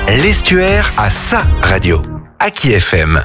L'Estuaire a sa radio. Aki FM.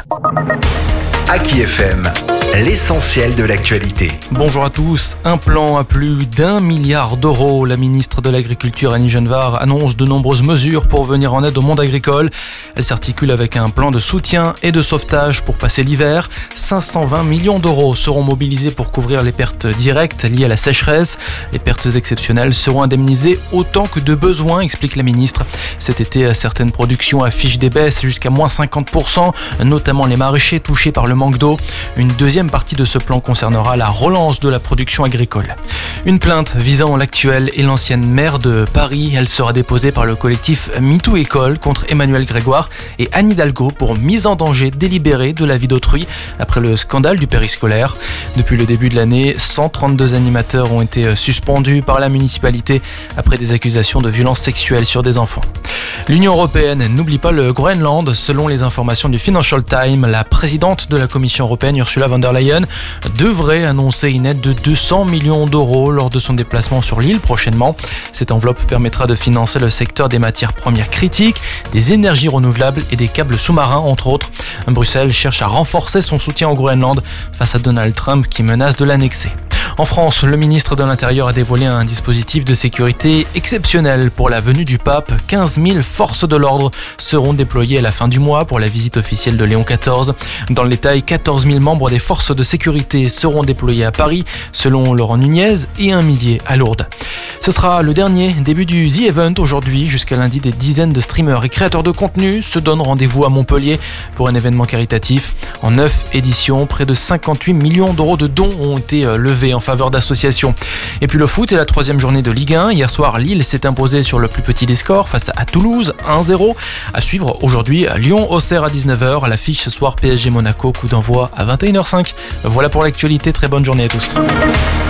Aki FM, l'essentiel de l'actualité. Bonjour à tous. Un plan à plus d'1 milliard d'euros. La ministre de l'Agriculture, Annie Genevard, annonce de nombreuses mesures pour venir en aide au monde agricole. Elle s'articule avec un plan de soutien et de sauvetage pour passer l'hiver. 520 millions d'euros seront mobilisés pour couvrir les pertes directes liées à la sécheresse. Les pertes exceptionnelles seront indemnisées autant que de besoin, explique la ministre. Cet été, certaines productions affichent des baisses jusqu'à moins 50%, notamment les maraîchers touchés par le manque d'eau. Une deuxième partie de ce plan concernera la relance de la production agricole. Une plainte visant l'actuelle et l'ancienne maire de Paris. Elle sera déposée par le collectif MeToo École contre Emmanuel Grégoire et Anne Hidalgo pour mise en danger délibérée de la vie d'autrui après le scandale du périscolaire. Depuis le début de l'année, 132 animateurs ont été suspendus par la municipalité après des accusations de violences sexuelles sur des enfants. L'Union européenne n'oublie pas le Groenland. Selon les informations du Financial Times, la présidente de la Commission européenne, Ursula von der Leyen, devrait annoncer une aide de 200 millions d'euros lors de son déplacement sur l'île prochainement. Cette enveloppe permettra de financer le secteur des matières premières critiques, des énergies renouvelables et des câbles sous-marins, entre autres. Bruxelles cherche à renforcer son soutien au Groenland face à Donald Trump qui menace de l'annexer. En France, le ministre de l'Intérieur a dévoilé un dispositif de sécurité exceptionnel pour la venue du pape. 15 000 forces de l'ordre seront déployées à la fin du mois pour la visite officielle de Léon XIV. Dans le détail, 14 000 membres des forces de sécurité seront déployés à Paris, selon Laurent Nunez, et 1 millier à Lourdes. Ce sera le dernier début du The Event aujourd'hui. Jusqu'à lundi, des dizaines de streamers et créateurs de contenu se donnent rendez-vous à Montpellier pour un événement caritatif. En 9 éditions, près de 58 millions d'euros de dons ont été levés en faveur d'associations. Et puis le foot et la 3e journée de Ligue 1. Hier soir, Lille s'est imposée sur le plus petit des scores face à Toulouse, 1-0. À suivre aujourd'hui, Lyon-Auxerre à 19h. À l'affiche ce soir, PSG-Monaco, coup d'envoi à 21h05. Voilà pour l'actualité. Très bonne journée à tous.